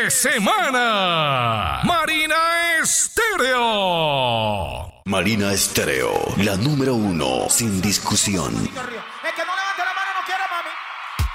de semana. Marina Estéreo. Marina Estéreo, la número 1, sin discusión.